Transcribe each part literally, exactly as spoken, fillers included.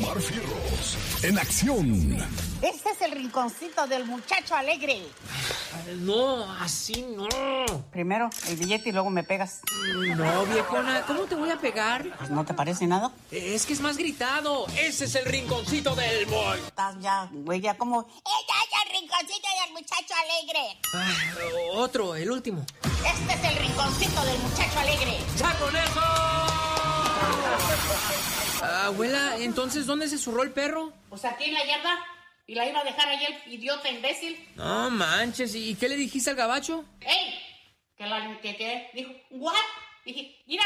Omar Fierros, en acción. Este es el rinconcito del muchacho alegre. No, así no. Primero el billete y luego me pegas. No, viejona, ¿cómo te voy a pegar? Pues, ¿no te parece nada? Es que es más gritado. Ese es el rinconcito del boy. Estás ya, güey, ya como... ¡Este es el rinconcito del muchacho alegre! Ah, otro, el último. Este es el rinconcito del muchacho alegre. ¡Ya con eso! Abuela, entonces, ¿dónde se zurró el perro? Pues aquí en la yarda. Y la iba a dejar ahí el idiota imbécil. No manches, ¿y qué le dijiste al gabacho? ¡Ey! Que la... que, que... Dijo, ¿what? Dije, mira,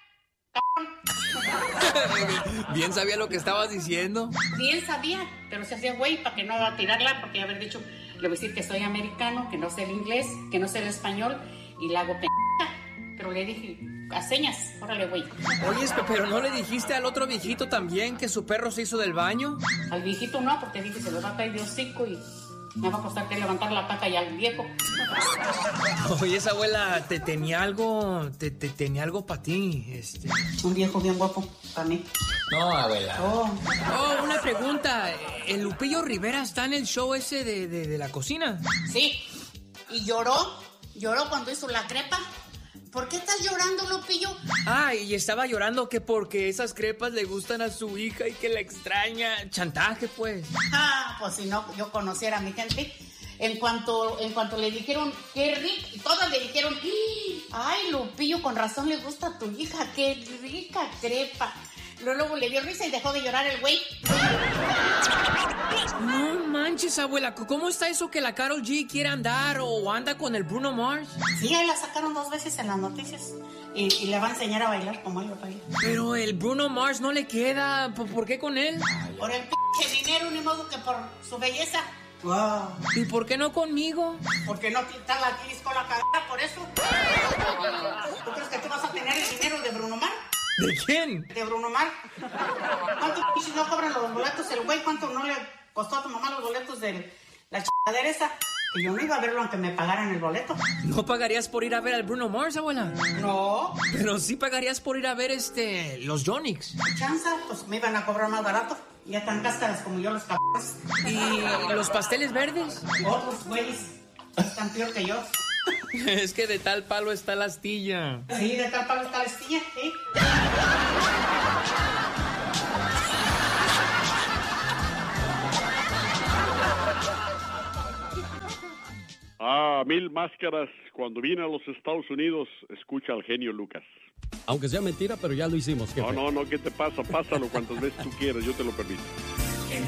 Bien sabía lo que estabas diciendo. bien sabía, pero se hacía güey para que no va a tirarla, porque haber dicho, le voy a decir que soy americano, que no sé el inglés, que no sé el español, y la hago p***. Pero le dije, a señas, órale, güey. Oye, pero ¿no le dijiste al otro viejito también que su perro se hizo del baño? Al viejito no, porque dije, se le va a caer de hocico y me va a costar que levantar la pata y al viejo. Oye, esa abuela, te tenía algo, te, te tenía algo para ti, este... Un viejo bien guapo, para mí. No, abuela. Oh, Oh, una pregunta. ¿El Lupillo Rivera está en el show ese de, de, de la cocina? sí. Y lloró, lloró cuando hizo la crepa. ¿Por qué estás llorando, Lupillo? Ah, y estaba llorando que porque esas crepas le gustan a su hija y que la extraña. Chantaje, pues. Ah, pues si no, yo conociera a mi gente. En cuanto, en cuanto le dijeron, qué rico, y todas le dijeron, ay, Lupillo, con razón le gusta a tu hija, qué rica crepa. Luego le dio risa y dejó de llorar el güey. No manches, abuela, ¿cómo está eso que la Karol G quiere andar o anda con el Bruno Mars? Sí, ahí la sacaron dos veces en las noticias. Y, y le va a enseñar a bailar como él lo baila. Pero el Bruno Mars no le queda. ¿Por, por qué con él? Por el p*** dinero, ni modo que por su belleza. Wow. ¿Y por qué no conmigo? Porque no está la Kiris con la cagada, por eso. ¿Tú crees que tú vas a tener el dinero de Bruno Mars? ¿De quién? De Bruno Mars. ¿Cuánto p*** no cobran los boletos el güey? ¿Cuánto no le costó a tu mamá los boletos de la chingadera esa? Que yo no iba a verlo aunque me pagaran el boleto. ¿No pagarías por ir a ver al Bruno Mars, abuela? No. Pero sí pagarías por ir a ver este los Yonix. Chanza, pues me iban a cobrar más barato. Ya tan cáscaras como yo los cabrones. ¿Y los pasteles verdes? Otros güeyes están peor que yo. Es que de tal palo está la astilla. Sí, de tal palo está la astilla, ¿eh? Ah, mil máscaras. Cuando vine a los Estados Unidos, escucha al genio Lucas. Aunque sea mentira, pero ya lo hicimos, jefe. No, no, no, ¿qué te pasa? Pásalo cuantas veces tú quieras, yo te lo permito.